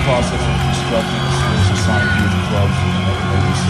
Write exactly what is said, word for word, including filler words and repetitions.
process of constructing a series of Sonic Youth clubs within every major city.